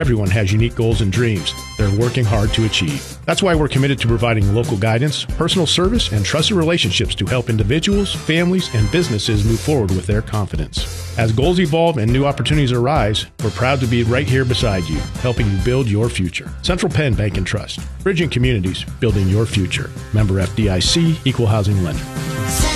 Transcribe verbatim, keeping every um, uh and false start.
Everyone has unique goals and dreams they're working hard to achieve. That's why we're committed to providing local guidance, personal service, and trusted relationships to help individuals, families, and businesses move forward with their confidence. As goals evolve and new opportunities arise, we're proud to be right here beside you, helping you build your future. Central Penn Bank and Trust, bridging communities, building your future. Member F D I C, Equal Housing Lender.